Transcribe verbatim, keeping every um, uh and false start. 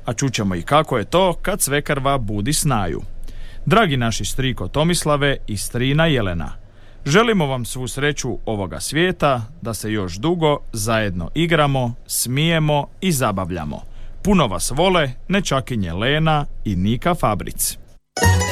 a čućemo i kako je to kad svekrva budi snaju. Dragi naši striko Tomislave i strina Jelena, želimo vam svu sreću ovoga svijeta, da se još dugo zajedno igramo, smijemo i zabavljamo. Puno vas vole nečakinje Lena i Nika Fabric.